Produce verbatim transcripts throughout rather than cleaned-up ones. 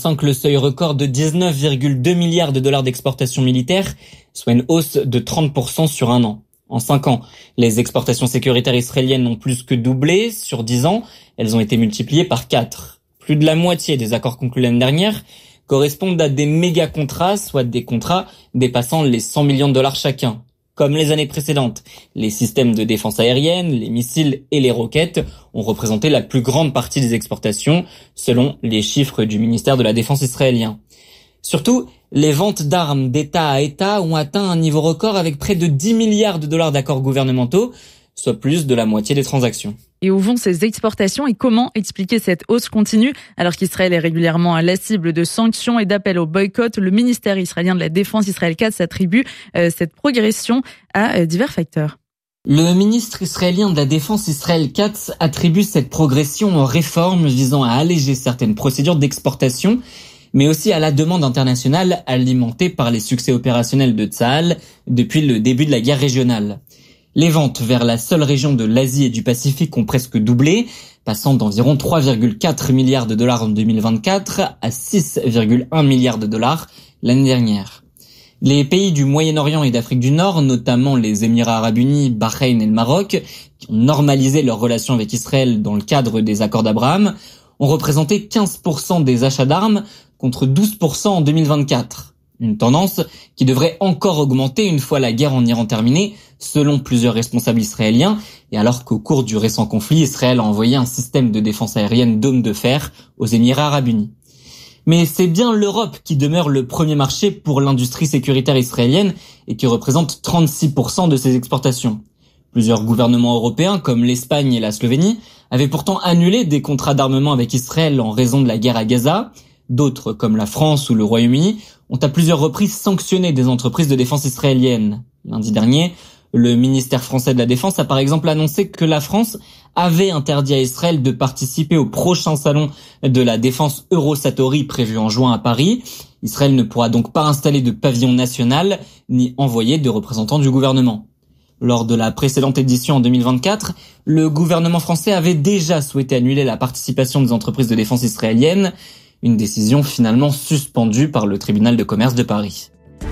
vingt-cinq le seuil record de dix-neuf virgule deux milliards de dollars d'exportations militaires, soit une hausse de trente pour cent sur un an. En cinq ans, les exportations sécuritaires israéliennes ont plus que doublé. Sur dix ans, elles ont été multipliées par quatre. Plus de la moitié des accords conclus l'année dernière correspondent à des méga-contrats, soit des contrats dépassant les cent millions de dollars chacun. Comme les années précédentes, les systèmes de défense aérienne, les missiles et les roquettes ont représenté la plus grande partie des exportations, selon les chiffres du ministère de la Défense israélien. Surtout, les ventes d'armes d'État à État ont atteint un niveau record avec près de dix milliards de dollars d'accords gouvernementaux, soit plus de la moitié des transactions. Et où vont ces exportations et comment expliquer cette hausse continue alors qu'Israël est régulièrement la cible de sanctions et d'appels au boycott? Le ministère israélien de la Défense, Israël Katz, attribue euh, cette progression à euh, divers facteurs. Le ministre israélien de la Défense, Israël Katz, attribue cette progression aux réformes visant à alléger certaines procédures d'exportation, mais aussi à la demande internationale alimentée par les succès opérationnels de Tsahal depuis le début de la guerre régionale. Les ventes vers la seule région de l'Asie et du Pacifique ont presque doublé, passant d'environ trois virgule quatre milliards de dollars en deux mille vingt-quatre à six virgule un milliards de dollars l'année dernière. Les pays du Moyen-Orient et d'Afrique du Nord, notamment les Émirats arabes unis, Bahreïn et le Maroc, qui ont normalisé leurs relations avec Israël dans le cadre des accords d'Abraham, ont représenté quinze pour cent des achats d'armes contre douze pour cent en deux mille vingt-quatre. Une tendance qui devrait encore augmenter une fois la guerre en Iran terminée, selon plusieurs responsables israéliens, et alors qu'au cours du récent conflit, Israël a envoyé un système de défense aérienne Dôme de fer aux Émirats arabes unis. Mais c'est bien l'Europe qui demeure le premier marché pour l'industrie sécuritaire israélienne et qui représente trente-six pour cent de ses exportations. Plusieurs gouvernements européens, comme l'Espagne et la Slovénie, avaient pourtant annulé des contrats d'armement avec Israël en raison de la guerre à Gaza. D'autres, comme la France ou le Royaume-Uni, ont à plusieurs reprises sanctionné des entreprises de défense israéliennes. Lundi dernier, le ministère français de la Défense a par exemple annoncé que la France avait interdit à Israël de participer au prochain salon de la défense Eurosatory prévu en juin à Paris. Israël ne pourra donc pas installer de pavillon national ni envoyer de représentants du gouvernement. Lors de la précédente édition en deux mille vingt-quatre, le gouvernement français avait déjà souhaité annuler la participation des entreprises de défense israéliennes, une décision finalement suspendue par le tribunal de commerce de Paris.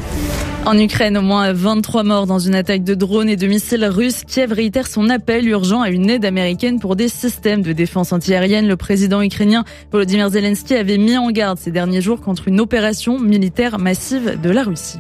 En Ukraine, au moins vingt-trois morts dans une attaque de drones et de missiles russes. Kiev réitère son appel urgent à une aide américaine pour des systèmes de défense antiaérienne. Le président ukrainien Volodymyr Zelensky avait mis en garde ces derniers jours contre une opération militaire massive de la Russie.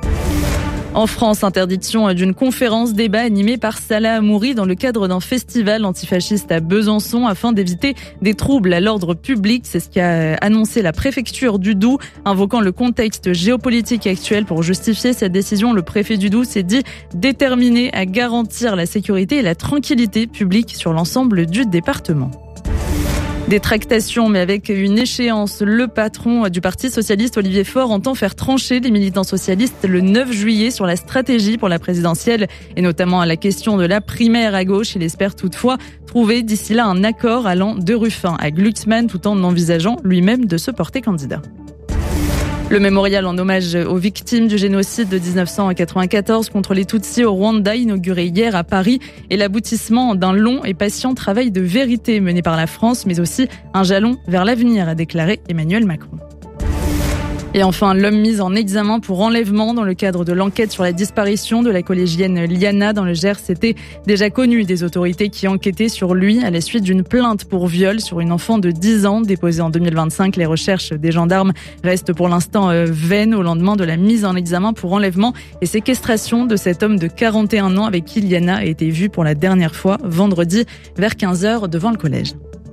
En France, interdiction d'une conférence débat animée par Salah Hamouri dans le cadre d'un festival antifasciste à Besançon afin d'éviter des troubles à l'ordre public. C'est ce qu'a annoncé la préfecture du Doubs, invoquant le contexte géopolitique actuel pour justifier cette décision. Le préfet du Doubs s'est dit déterminé à garantir la sécurité et la tranquillité publique sur l'ensemble du département. Des tractations, mais avec une échéance. Le patron du Parti socialiste, Olivier Faure, entend faire trancher les militants socialistes le neuf juillet sur la stratégie pour la présidentielle et notamment à la question de la primaire à gauche. Il espère toutefois trouver d'ici là un accord allant de Ruffin à Glucksmann tout en envisageant lui-même de se porter candidat. Le mémorial en hommage aux victimes du génocide de dix-neuf cent quatre-vingt-quatorze contre les Tutsis au Rwanda, inauguré hier à Paris, est l'aboutissement d'un long et patient travail de vérité mené par la France, mais aussi un jalon vers l'avenir, a déclaré Emmanuel Macron. Et enfin, l'homme mis en examen pour enlèvement dans le cadre de l'enquête sur la disparition de la collégienne Liana dans le Gers. C'était déjà connu des autorités qui enquêtaient sur lui à la suite d'une plainte pour viol sur une enfant de dix ans déposée en deux mille vingt-cinq. Les recherches des gendarmes restent pour l'instant vaines au lendemain de la mise en examen pour enlèvement et séquestration de cet homme de quarante et un ans avec qui Liana a été vue pour la dernière fois vendredi vers quinze heures devant le collège.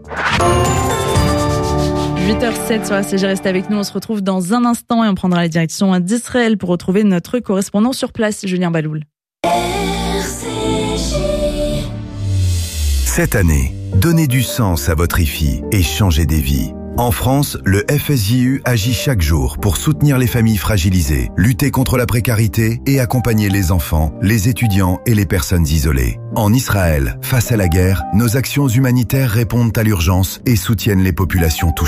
huit heures zéro sept sur R C J, restez avec nous, on se retrouve dans un instant et on prendra la direction d'Israël pour retrouver notre correspondant sur place, Julien Baloul. R C J. Cette année, donnez du sens à votre I F I et changez des vies. En France, le F S J U agit chaque jour pour soutenir les familles fragilisées, lutter contre la précarité et accompagner les enfants, les étudiants et les personnes isolées. En Israël, face à la guerre, nos actions humanitaires répondent à l'urgence et soutiennent les populations touchées.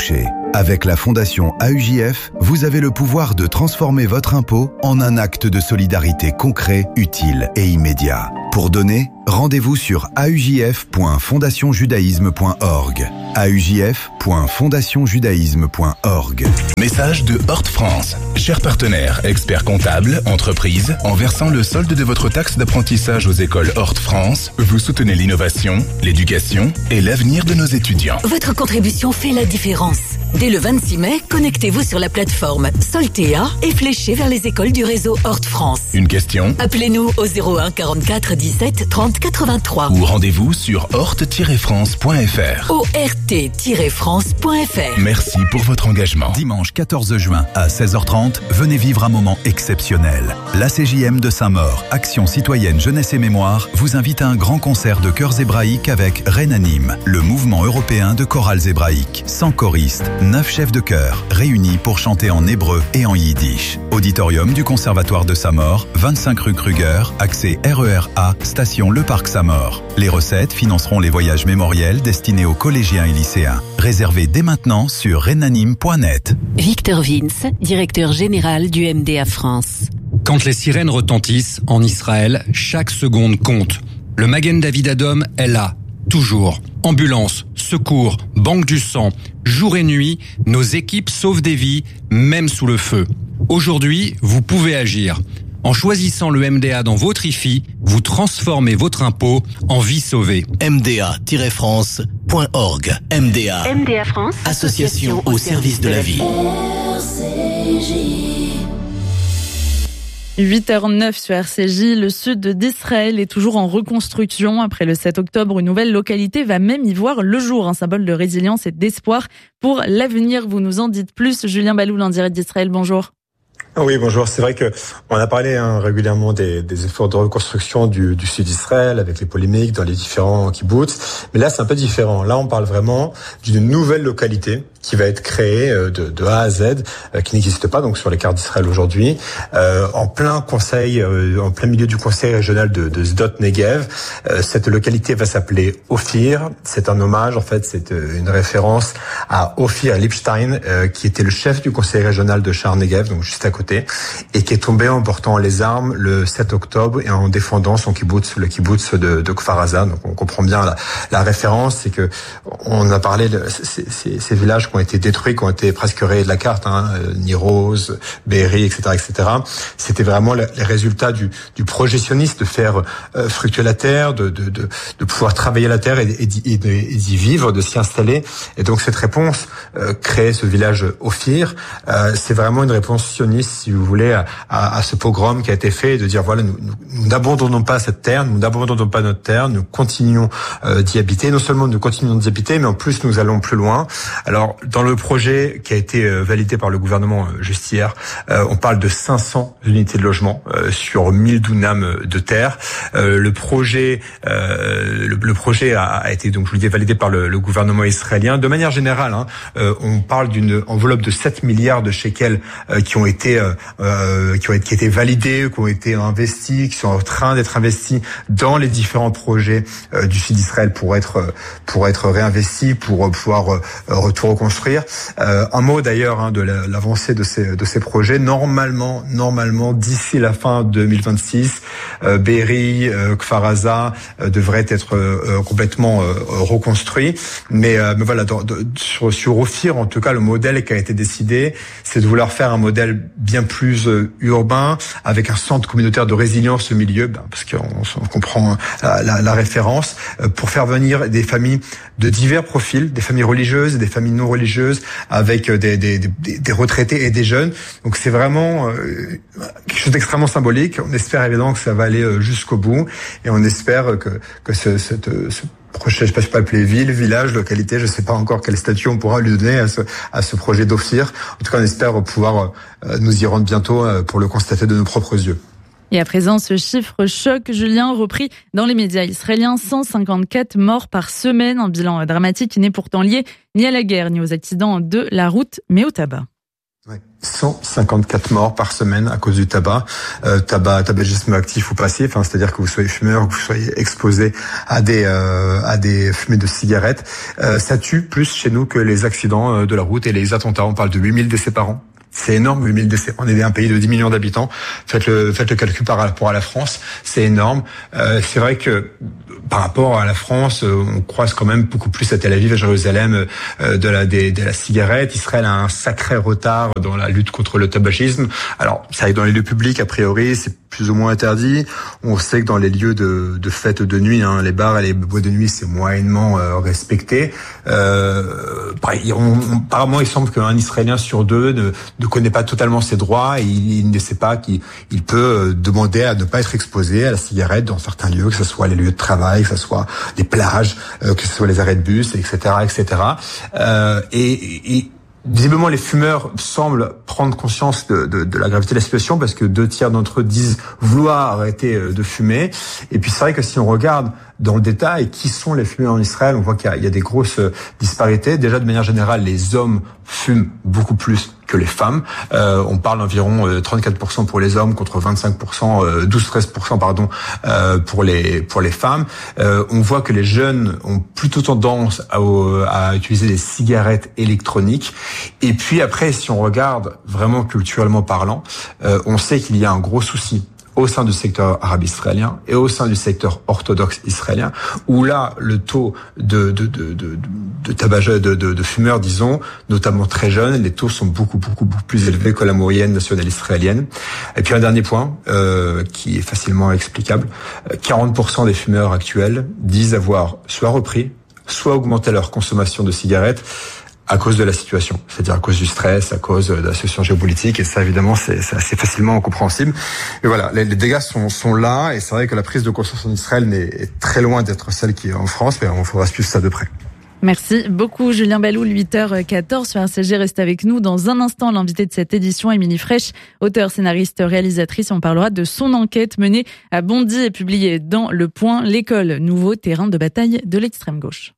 Avec la Fondation A U J F, vous avez le pouvoir de transformer votre impôt en un acte de solidarité concret, utile et immédiat. Pour donner, rendez-vous sur a u j f point fondation judaïsme point org. a u j f point fondation judaïsme point org. Message de Hort France. Chers partenaires, experts comptables, entreprises, en versant le solde de votre taxe d'apprentissage aux écoles Hort France, vous soutenez l'innovation, l'éducation et l'avenir de nos étudiants. Votre contribution fait la différence. Dès le vingt-six mai, connectez-vous sur la plateforme Soltea et fléchez vers les écoles du réseau Hort France. Une question? Appelez-nous au zéro un quarante-quatre dix-sept trente quatre-vingt-trois. Ou rendez-vous sur hort tiret france point f r. O R T tiret france point f r. Merci pour votre engagement. Dimanche quatorze juin à seize heures trente, venez vivre un moment exceptionnel. L'A C J M de Saint-Maur, Action citoyenne jeunesse et mémoire, vous invite à un grand concert de chœurs hébraïques avec Renanim, le mouvement européen de chorales hébraïques. cent choristes, neuf chefs de chœur, réunis pour chanter en hébreu et en yiddish. Auditorium du Conservatoire de Saint-Maur, vingt-cinq rue Kruger, accès R E R A, station Le Parc Saint-Maur. Les recettes financeront les voyages mémoriels destinés aux collégiens et lycéens. Réservez dès maintenant sur renanim point net. Victor Vince, directeur général du M D A France. Quand les sirènes retentissent en Israël, chaque seconde compte. Le Magen David Adom est là, toujours. Ambulance, secours, banque du sang, jour et nuit, nos équipes sauvent des vies, même sous le feu. Aujourd'hui, vous pouvez agir. En choisissant le M D A dans votre I F I, vous transformez votre impôt en vie sauvée. m d a tiret france point org. M D A. M D A France. Association au service de la vie. R C J. huit heures neuf sur R C J, le sud d'Israël est toujours en reconstruction. Après le sept octobre, une nouvelle localité va même y voir le jour, un symbole de résilience et d'espoir pour l'avenir. Vous nous en dites plus. Julien Baloul en direct d'Israël, bonjour. Oui, bonjour. C'est vrai que on a parlé hein, régulièrement des, des efforts de reconstruction du, du sud d'Israël avec les polémiques dans les différents kibboutz. Mais là, c'est un peu différent. Là, on parle vraiment d'une nouvelle localité qui va être créée de, de A à Z, euh, qui n'existe pas donc sur les cartes d'Israël aujourd'hui, euh, en plein conseil, euh, en plein milieu du conseil régional de, de Sdot Negev. Euh, cette localité va s'appeler Ophir. C'est un hommage, en fait, c'est une référence à Ophir Lipstein, euh, qui était le chef du conseil régional de Sha'ar Negev, donc juste à côté, et qui est tombé en portant les armes le sept octobre et en défendant son kibbutz, le kibbutz de, de Kfar Aza. Donc on comprend bien la, la référence, c'est que on a parlé de ces, ces, ces villages qui ont été détruits, qui ont été presque rayés de la carte, hein, Niroz, Be'eri, et cetera, et cetera. C'était vraiment le, les résultats du, du projet sioniste de faire euh, fructuer la terre, de, de, de, de pouvoir travailler la terre et, et, d'y, et d'y vivre, de s'y installer. Et donc cette réponse, euh, créer ce village Ophir, euh, c'est vraiment une réponse sioniste, si vous voulez, à, à, à ce pogrom qui a été fait, de dire voilà, nous, nous, nous n'abandonnons pas cette terre, nous n'abandonnons pas notre terre, nous continuons euh, d'y habiter. Non seulement nous continuons d'y habiter, mais en plus nous allons plus loin. Alors dans le projet qui a été euh, validé par le gouvernement euh, juste hier, euh, on parle de cinq cents unités de logement euh, sur mille dunams de terre. Euh, le projet, euh, le, le projet a, a été donc je vous le dis validé par le, le gouvernement israélien. De manière générale, hein, euh, on parle d'une enveloppe de sept milliards de shekels euh, qui ont été euh, euh, qui ont été qui étaient validés, qui ont été investis, qui sont en train d'être investis dans les différents projets euh, du sud d'Israël pour être pour être réinvestis, pour pouvoir euh, tout reconstruire. Euh, un mot d'ailleurs hein, de la, l'avancée de ces de ces projets. Normalement, normalement d'ici la fin deux mille vingt-six, euh, Be'eri, euh, Kfar Aza euh, devraient être euh, complètement euh, reconstruits. Mais, euh, mais voilà, dans, de, sur sur Ophir, en tout cas, le modèle qui a été décidé, c'est de vouloir faire un modèle bien plus euh, urbain, avec un centre communautaire de résilience au milieu, ben, parce qu'on on comprend la, la, la référence, euh, pour faire venir des familles de divers profils, des familles religieuses, des familles non religieuses, avec des, des, des, des retraités et des jeunes. Donc c'est vraiment euh, quelque chose d'extrêmement symbolique. On espère évidemment que ça va aller jusqu'au bout, et on espère que, que ce, cette, ce projet, je sais pas si on peut appeler ville, village, localité, je sais pas encore quel statut on pourra lui donner à ce, à ce projet d'Ophir. En tout cas, on espère pouvoir euh, nous y rendre bientôt euh, pour le constater de nos propres yeux. Et à présent, ce chiffre choc, Julien, repris dans les médias israéliens, cent cinquante-quatre morts par semaine, un bilan dramatique qui n'est pourtant lié ni à la guerre, ni aux accidents de la route, mais au tabac. Ouais. cent cinquante-quatre morts par semaine à cause du tabac, euh, tabac, tabagisme actif ou passif, hein, c'est-à-dire que vous soyez fumeur, que vous soyez exposé à des euh, à des fumées de cigarettes, euh, ça tue plus chez nous que les accidents de la route et les attentats. On parle de huit mille décès par an. C'est énorme, huit mille décès. On est un pays de dix millions d'habitants. Faites le, faites le calcul par rapport à la France. C'est énorme. Euh, c'est vrai que par rapport à la France, on croise quand même beaucoup plus à Tel Aviv, à Jérusalem, euh, de la, des, de la cigarette. Israël a un sacré retard dans la lutte contre le tabagisme. Alors, ça arrive dans les lieux publics, a priori, c'est plus ou moins interdit. On sait que dans les lieux de, de fêtes de nuit, hein, les bars et les boîtes de nuit, c'est moyennement euh, respecté. Euh, on, on, apparemment, il semble qu'un Israélien sur deux ne, ne connaît pas totalement ses droits et il, il ne sait pas qu'il il peut demander à ne pas être exposé à la cigarette dans certains lieux, que ce soit les lieux de travail, que ce soit les plages, euh, que ce soit les arrêts de bus, et cetera, et cetera. Euh, et, et visiblement, les fumeurs semblent prendre conscience de, de, de la gravité de la situation parce que deux tiers d'entre eux disent vouloir arrêter de fumer. Et puis c'est vrai que si on regarde dans le détail qui sont les fumeurs en Israël, on voit qu'il y a, il y a des grosses disparités. Déjà, de manière générale, les hommes fument beaucoup plus que les femmes. Euh, on parle d'environ trente-quatre pour cent pour les hommes contre vingt-cinq pour cent, douze à treize pour cent pardon, euh, pour les pour les femmes. Euh, on voit que les jeunes ont plutôt tendance à, à utiliser des cigarettes électroniques. Et puis après, si on regarde vraiment culturellement parlant, euh, on sait qu'il y a un gros souci au sein du secteur arabe-israélien et au sein du secteur orthodoxe israélien, où là, le taux de, de, de, de, de tabac, de, de, de fumeurs, disons, notamment très jeunes, les taux sont beaucoup, beaucoup, beaucoup plus élevés que la moyenne nationale israélienne. Et puis un dernier point, euh, qui est facilement explicable, quarante pour cent des fumeurs actuels disent avoir soit repris, soit augmenté leur consommation de cigarettes, à cause de la situation, c'est-à-dire à cause du stress, à cause de la situation géopolitique, et ça évidemment c'est, c'est assez facilement compréhensible. Et voilà, les, les dégâts sont, sont là, et c'est vrai que la prise de conscience en Israël est très loin d'être celle qui est en France, mais on faudra suivre ça de près. Merci beaucoup Julien Balloul, huit heures quatorze sur R C G. Reste avec nous dans un instant. L'invité de cette édition, Émilie Frèche, auteure, scénariste, réalisatrice. On parlera de son enquête menée à Bondy et publiée dans Le Point, l'école, nouveau terrain de bataille de l'extrême gauche.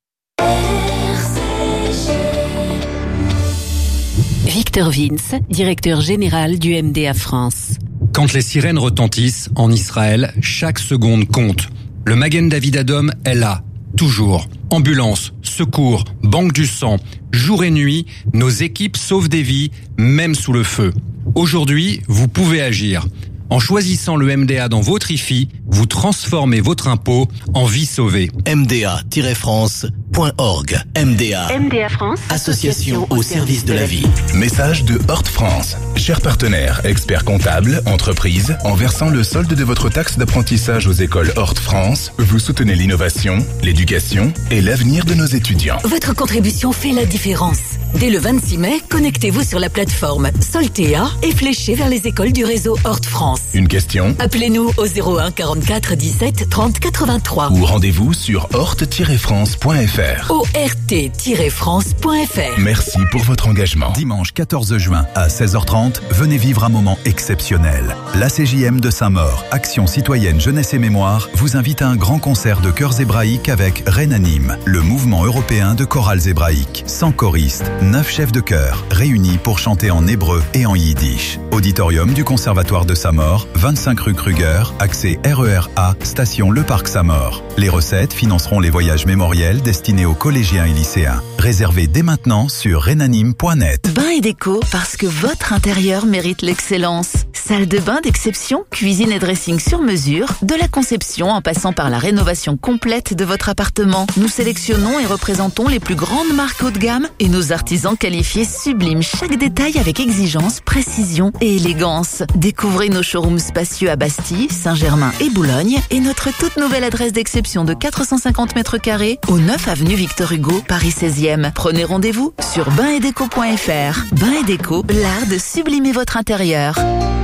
Victor Vince, directeur général du M D A France. Quand les sirènes retentissent en Israël, chaque seconde compte. Le Magen David Adom est là, toujours. Ambulance, secours, banque du sang, jour et nuit, nos équipes sauvent des vies, même sous le feu. Aujourd'hui, vous pouvez agir. En choisissant le M D A dans votre I F I, vous transformez votre impôt en vie sauvée. M D A France point org. M D A. M D A France, association au service de la vie. Message de Horte France. Chers partenaires, experts comptables, entreprises, en versant le solde de votre taxe d'apprentissage aux écoles Horte France, vous soutenez l'innovation, l'éducation et l'avenir de nos étudiants. Votre contribution fait la différence. Dès le vingt-six mai, connectez-vous sur la plateforme Soltea et fléchez vers les écoles du réseau Horte France. Une question? Appelez-nous au zéro un quarante-quatre dix-sept trente quatre-vingt-trois. Ou rendez-vous sur horte tiret france point f r. O R T tiret france point f r. Merci pour votre engagement. Dimanche quatorze juin à seize heures trente, venez vivre un moment exceptionnel. L'A C J M de Saint-Maur, Action citoyenne jeunesse et mémoire, vous invite à un grand concert de chœurs hébraïques avec Renanim, le mouvement européen de chorales hébraïques. cent choristes, neuf chefs de chœur, réunis pour chanter en hébreu et en yiddish. Auditorium du Conservatoire de Saint-Maur, vingt-cinq rue Kruger, accès R E R A, station Le Parc Saint-Maur. Les recettes financeront les voyages mémoriels destinés aux collégiens et lycéens. Réservez dès maintenant sur renanim point net. Bain et déco, parce que votre intérieur mérite l'excellence. Salle de bain d'exception, cuisine et dressing sur mesure, de la conception en passant par la rénovation complète de votre appartement. Nous sélectionnons et représentons les plus grandes marques haut de gamme et nos artisans qualifiés subliment chaque détail avec exigence, précision et élégance. Découvrez nos showrooms spacieux à Bastille, Saint-Germain et Boulogne et notre toute nouvelle adresse d'exception de quatre cent cinquante mètres carrés au neuf avenue Victor Hugo, Paris seizième. Prenez rendez-vous sur bain et déco point f r. Bain et déco, l'art de sublimer votre intérieur.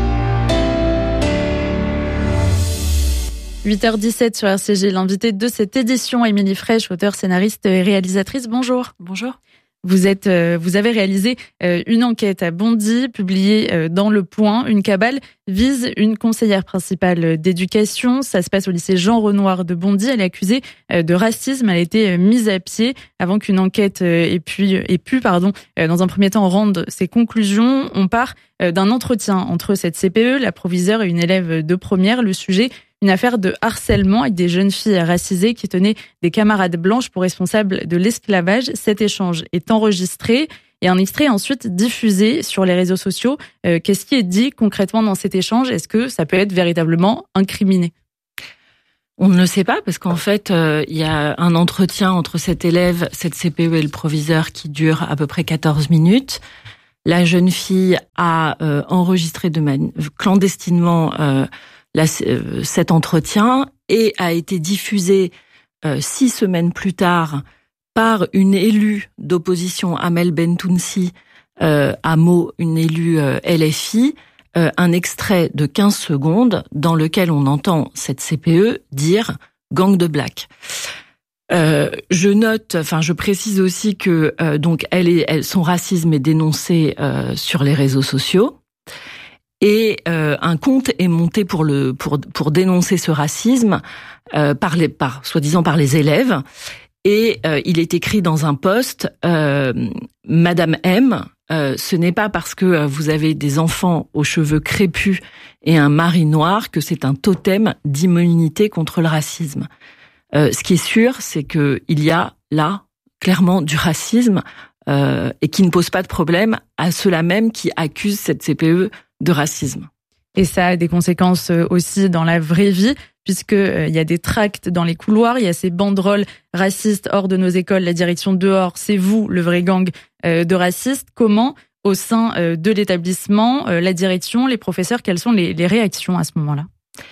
huit heures dix-sept sur R C G, l'invité de cette édition, Émilie Frèche, auteure, scénariste et réalisatrice. Bonjour. Bonjour. Vous êtes, euh, vous avez réalisé euh, une enquête à Bondy, publiée euh, dans Le Point. Une cabale vise une conseillère principale d'éducation. Ça se passe au lycée Jean Renoir de Bondy. Elle est accusée euh, de racisme. Elle a été euh, mise à pied avant qu'une enquête euh, ait pu, ait pu pardon, euh, dans un premier temps, rendre ses conclusions. On part euh, d'un entretien entre cette C P E, la proviseure et une élève de première. Le sujet, une affaire de harcèlement avec des jeunes filles racisées qui tenaient des camarades blanches pour responsables de l'esclavage. Cet échange est enregistré et un extrait est ensuite diffusé sur les réseaux sociaux. Euh, qu'est-ce qui est dit concrètement dans cet échange ? Est-ce que ça peut être véritablement incriminé ? On ne le sait pas parce qu'en fait, euh, il y a un entretien entre cet élève, cette C P E et le proviseur qui dure à peu près quatorze minutes. La jeune fille a euh, enregistré de man- clandestinement euh, La, euh, cet entretien et a été diffusé euh, six semaines plus tard par une élue d'opposition, Amel Bentounsi, euh, à Meaux, une élue euh, L F I, euh, un extrait de quinze secondes dans lequel on entend cette C P E dire « gang de black ». Euh, je note, enfin, je précise aussi que euh, donc elle est, elle, son racisme est dénoncé euh, sur les réseaux sociaux. Et euh, un compte est monté pour le pour pour dénoncer ce racisme euh, par les par soi-disant par les élèves. Et euh, il est écrit dans un post euh, Madame M, euh, ce n'est pas parce que vous avez des enfants aux cheveux crépus et un mari noir que c'est un totem d'immunité contre le racisme. Euh, ce qui est sûr, c'est que il y a là clairement du racisme euh, et qui ne pose pas de problème à ceux-là même qui accusent cette C P E de racisme. Et ça a des conséquences aussi dans la vraie vie, puisque euh, il y a des tracts dans les couloirs, il y a ces banderoles racistes hors de nos écoles, la direction dehors, c'est vous le vrai gang euh, de racistes. Comment, au sein euh, de l'établissement, euh, la direction, les professeurs, quelles sont les, les réactions à ce moment-là ?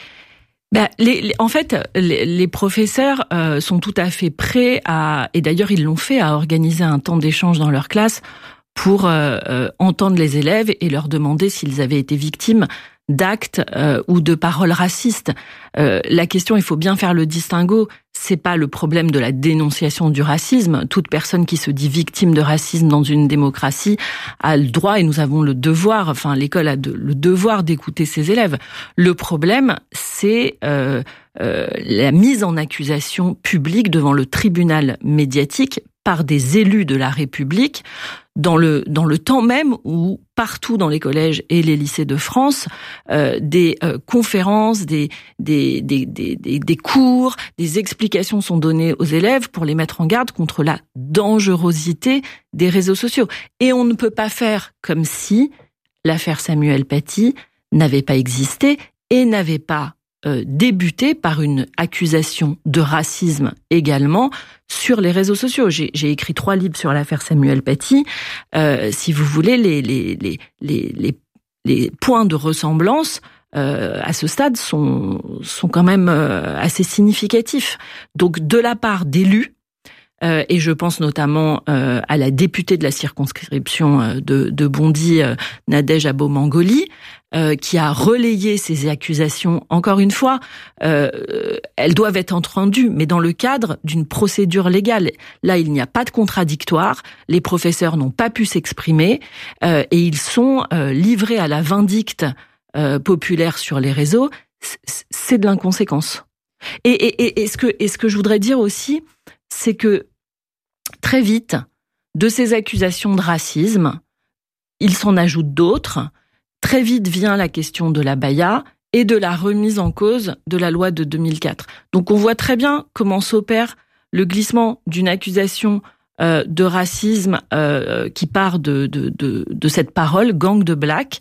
Ben, les, les, en fait, les, les professeurs euh, sont tout à fait prêts à, et d'ailleurs ils l'ont fait, à organiser un temps d'échange dans leur classe pour euh, euh, entendre les élèves et leur demander s'ils avaient été victimes d'actes euh, ou de paroles racistes. Euh, la question, il faut bien faire le distinguo, c'est pas le problème de la dénonciation du racisme. Toute personne qui se dit victime de racisme dans une démocratie a le droit, et nous avons le devoir, enfin l'école a de, le devoir d'écouter ses élèves. Le problème, c'est euh, euh, la mise en accusation publique devant le tribunal médiatique par des élus de la République, dans le dans le temps même où partout dans les collèges et les lycées de France, euh, des euh, conférences, des des, des des des des cours, des explications sont données aux élèves pour les mettre en garde contre la dangerosité des réseaux sociaux. Et on ne peut pas faire comme si l'affaire Samuel Paty n'avait pas existé et n'avait pas Euh, débuté par une accusation de racisme également sur les réseaux sociaux. J'ai, j'ai écrit trois livres sur l'affaire Samuel Paty. Euh, si vous voulez, les, les, les, les, les, les points de ressemblance euh, à ce stade sont, sont quand même euh, assez significatifs. Donc, de la part d'élus, Euh, et je pense notamment euh, à la députée de la circonscription euh, de, de Bondy, euh, Nadège Abo-Mangoli, euh, qui a relayé ces accusations. Encore une fois, euh, elles doivent être entendues, mais dans le cadre d'une procédure légale. Là, il n'y a pas de contradictoire, les professeurs n'ont pas pu s'exprimer, euh, et ils sont euh, livrés à la vindicte euh, populaire sur les réseaux. C'est de l'inconséquence. Et, et, et, et, ce que, et ce que je voudrais dire aussi, c'est que très vite, de ces accusations de racisme, il s'en ajoute d'autres. Très vite vient la question de l'abaya et de la remise en cause de la loi de deux mille quatre. Donc on voit très bien comment s'opère le glissement d'une accusation euh, de racisme euh, qui part de, de, de, de cette parole, gang de black,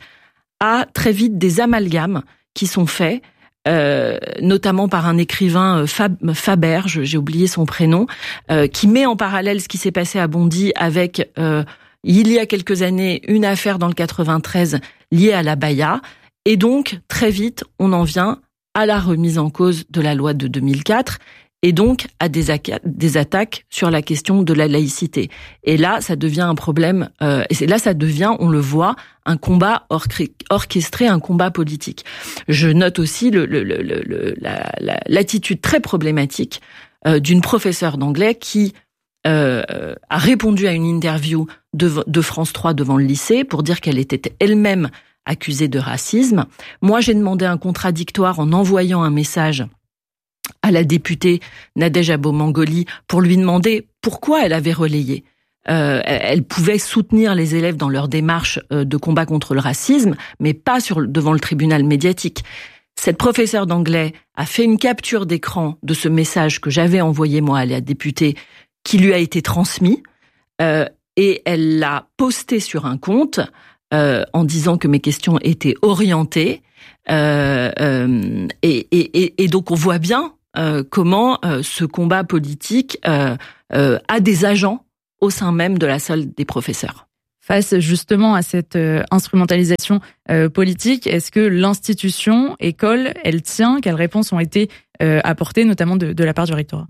à très vite des amalgames qui sont faits, Euh, notamment par un écrivain Fab, Faber, j'ai oublié son prénom, euh, qui met en parallèle ce qui s'est passé à Bondy avec, euh, il y a quelques années, une affaire dans le quatre-vingt-treize liée à l'abaya. Et donc, très vite, on en vient à la remise en cause de la loi de deux mille quatre et donc à des, des attaques sur la question de la laïcité. Et là, ça devient un problème, euh, et c'est là, ça devient, on le voit, un combat orchestré, un combat politique. Je note aussi le, le, le, le, la, la, l'attitude très problématique euh, d'une professeure d'anglais qui euh, a répondu à une interview de, de France trois devant le lycée pour dire qu'elle était elle-même accusée de racisme. Moi, j'ai demandé un contradictoire en envoyant un message à la députée Nadège Abomangoli pour lui demander pourquoi elle avait relayé. Euh, elle pouvait soutenir les élèves dans leur démarche de combat contre le racisme, mais pas sur, devant le tribunal médiatique. Cette professeure d'anglais a fait une capture d'écran de ce message que j'avais envoyé moi à la députée, qui lui a été transmis, euh, et elle l'a posté sur un compte euh, en disant que mes questions étaient orientées. Euh, euh, et, et, et donc on voit bien euh, comment euh, ce combat politique euh, euh, a des agents au sein même de la salle des professeurs. Face justement à cette euh, instrumentalisation euh, politique, est-ce que l'institution, école, elle tient? Quelles réponses ont été euh, apportées, notamment de, de la part du rectorat?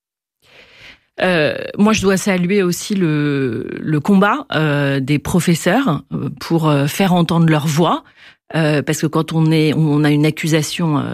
Euh, moi, je dois saluer aussi le, le combat euh, des professeurs pour euh, faire entendre leur voix, euh, parce que quand on est, on a une accusation euh,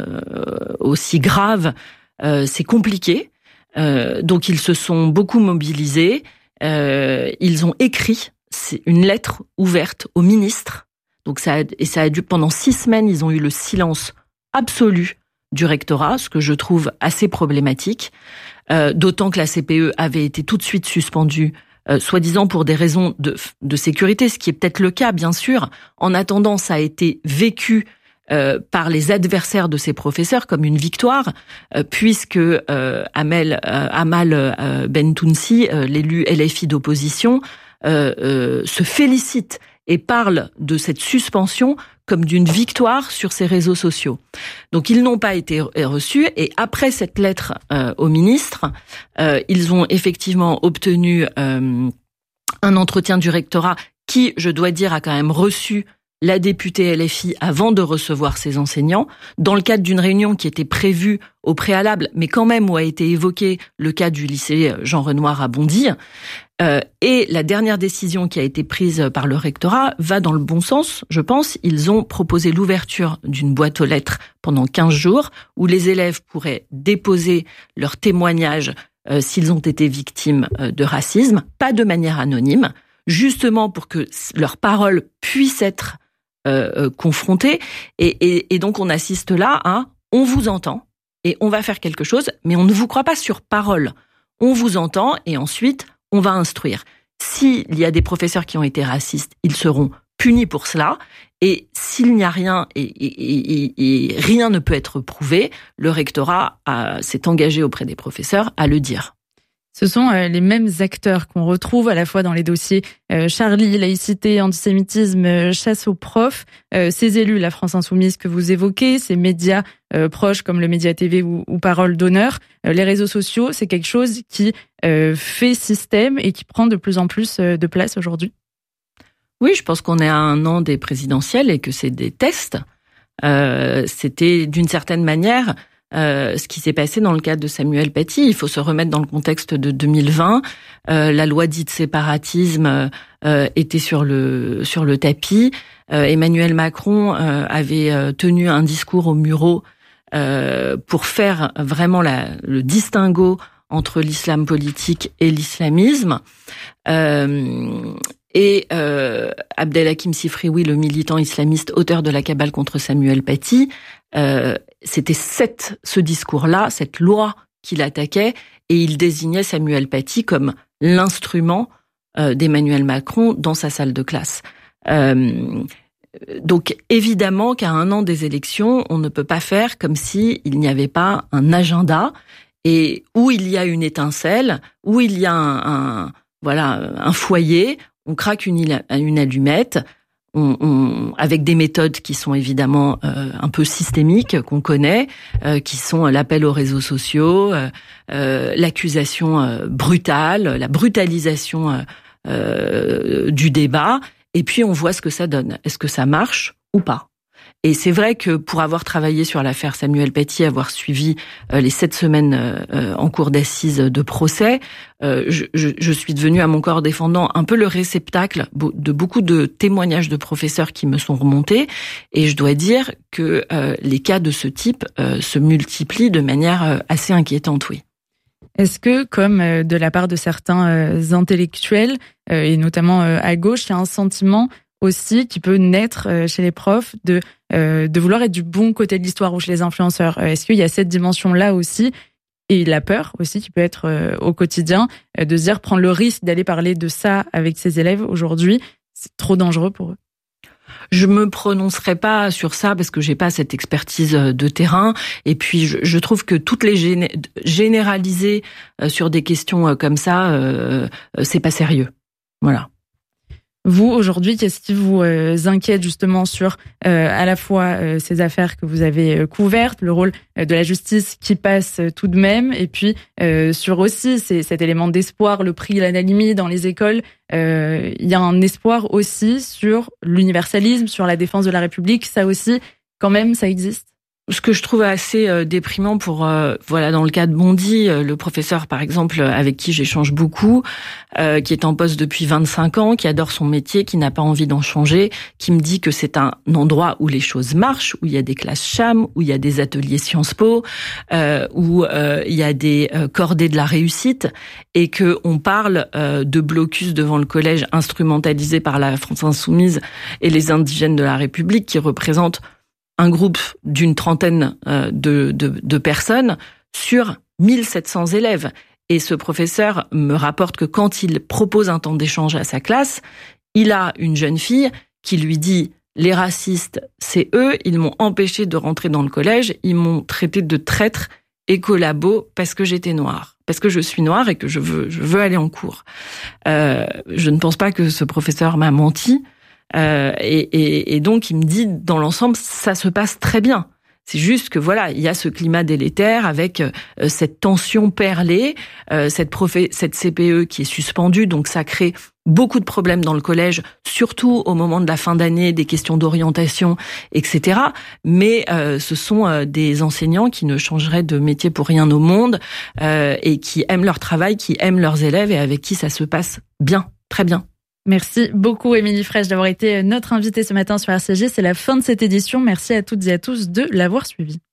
aussi grave, euh, c'est compliqué. Euh, donc, ils se sont beaucoup mobilisés. Euh, ils ont écrit une lettre ouverte au ministre. Donc, ça a, et ça a dû pendant six semaines, ils ont eu le silence absolu du rectorat, ce que je trouve assez problématique. Euh, d'autant que la C P E avait été tout de suite suspendue, euh, soi-disant pour des raisons de, de sécurité, ce qui est peut-être le cas, bien sûr. En attendant, ça a été vécu euh, par les adversaires de ces professeurs comme une victoire, euh, puisque euh, Amel, euh, Amal euh, Bentounsi, euh, l'élu L F I d'opposition, euh, euh, se félicite et parle de cette suspension comme d'une victoire sur ses réseaux sociaux. Donc ils n'ont pas été reçus, et après cette lettre euh, au ministre, euh, ils ont effectivement obtenu euh, un entretien du rectorat qui, je dois dire, a quand même reçu la députée L F I avant de recevoir ses enseignants, dans le cadre d'une réunion qui était prévue au préalable, mais quand même où a été évoqué le cas du lycée Jean Renoir à Bondy. Euh, et la dernière décision qui a été prise par le rectorat va dans le bon sens, je pense. Ils ont proposé l'ouverture d'une boîte aux lettres pendant quinze jours, où les élèves pourraient déposer leurs témoignages euh, s'ils ont été victimes euh, de racisme, pas de manière anonyme, justement pour que leurs paroles puissent être euh, euh, confrontées. Et, et, et donc on assiste là à « on vous entend et on va faire quelque chose, mais on ne vous croit pas sur parole. On vous entend et ensuite on va instruire. S'il y a des professeurs qui ont été racistes, ils seront punis pour cela. Et s'il n'y a rien et, et, et, et rien ne peut être prouvé, le rectorat a, s'est engagé auprès des professeurs à le dire. Ce sont euh, les mêmes acteurs qu'on retrouve à la fois dans les dossiers euh, Charlie, laïcité, antisémitisme, euh, chasse aux profs, euh, ces élus, la France Insoumise que vous évoquez, ces médias euh, proches comme le Média T V ou, ou Parole d'honneur, euh, les réseaux sociaux, c'est quelque chose qui euh, fait système et qui prend de plus en plus euh, de place aujourd'hui. Oui, je pense qu'on est à un an des présidentielles et que c'est des tests. Euh, c'était d'une certaine manière Euh, ce qui s'est passé dans le cadre de Samuel Paty. Il faut se remettre dans le contexte de deux mille vingt. Euh, la loi dite séparatisme euh, était sur le sur le tapis. Euh, Emmanuel Macron euh, avait euh, tenu un discours au Mureaux euh, pour faire vraiment la, le distinguo entre l'islam politique et l'islamisme. Euh, et euh, Abdelhakim Sifrioui, le militant islamiste, auteur de la cabale contre Samuel Paty, euh, c'était cette, ce discours-là, cette loi qu'il attaquait, et il désignait Samuel Paty comme l'instrument euh, d'Emmanuel Macron dans sa salle de classe. Euh, donc évidemment qu'à un an des élections, on ne peut pas faire comme si il n'y avait pas un agenda, et où il y a une étincelle, où il y a un, un voilà un foyer, on craque une, une allumette. On, on, avec des méthodes qui sont évidemment euh, un peu systémiques, qu'on connaît, euh, qui sont l'appel aux réseaux sociaux, euh, euh, l'accusation euh, brutale, la brutalisation euh, euh, du débat, et puis on voit ce que ça donne. Est-ce que ça marche ou pas ? Et c'est vrai que pour avoir travaillé sur l'affaire Samuel Paty, avoir suivi euh, les sept semaines euh, en cours d'assises de procès, euh, je, je, je suis devenue à mon corps défendant un peu le réceptacle de beaucoup de témoignages de professeurs qui me sont remontés. Et je dois dire que euh, les cas de ce type euh, se multiplient de manière euh, assez inquiétante, oui. Est-ce que, comme de la part de certains intellectuels, et notamment à gauche, il y a un sentiment aussi qui peut naître chez les profs de, de vouloir être du bon côté de l'histoire ou chez les influenceurs? Est-ce qu'il y a cette dimension-là aussi? Et la peur aussi qui peut être au quotidien, de se dire prendre le risque d'aller parler de ça avec ses élèves aujourd'hui, c'est trop dangereux pour eux? Je me prononcerai pas sur ça parce que j'ai pas cette expertise de terrain. Et puis, je, je trouve que toutes les géné- généraliser sur des questions comme ça, euh, c'est pas sérieux. Voilà. Vous, aujourd'hui, qu'est-ce qui vous euh, inquiète justement sur euh, à la fois euh, ces affaires que vous avez euh, couvertes, le rôle euh, de la justice qui passe euh, tout de même, et puis euh, sur aussi c'est, cet élément d'espoir, le prix l'analyse dans les écoles. Euh, il y a un espoir aussi sur l'universalisme, sur la défense de la République. Ça aussi, quand même, ça existe. Ce que je trouve assez euh, déprimant pour, euh, voilà, dans le cas de Bondy, euh, le professeur, par exemple, avec qui j'échange beaucoup, euh, qui est en poste depuis vingt-cinq ans, qui adore son métier, qui n'a pas envie d'en changer, qui me dit que c'est un endroit où les choses marchent, où il y a des classes C H A M, où il y a des ateliers Sciences Po, euh, où euh, il y a des euh, cordées de la réussite, et que on parle euh, de blocus devant le collège instrumentalisé par la France Insoumise et les indigènes de la République, qui représentent un groupe d'une trentaine de, de, de personnes sur mille sept cents élèves. Et ce professeur me rapporte que quand il propose un temps d'échange à sa classe, il a une jeune fille qui lui dit « Les racistes, c'est eux, ils m'ont empêché de rentrer dans le collège, ils m'ont traité de traître et collabo parce que j'étais noire, parce que je suis noire et que je veux, je veux aller en cours. Euh, » Je ne pense pas que ce professeur m'a menti. Euh, et, et, et donc, il me dit, dans l'ensemble, ça se passe très bien. C'est juste que voilà, il y a ce climat délétère avec euh, cette tension perlée, euh, cette, profé- cette C P E qui est suspendue, donc ça crée beaucoup de problèmes dans le collège, surtout au moment de la fin d'année, des questions d'orientation, et cetera. Mais euh, ce sont euh, des enseignants qui ne changeraient de métier pour rien au monde euh, et qui aiment leur travail, qui aiment leurs élèves et avec qui ça se passe bien, très bien. Merci beaucoup, Émilie Frèche, d'avoir été notre invitée ce matin sur R C J. C'est la fin de cette édition. Merci à toutes et à tous de l'avoir suivi.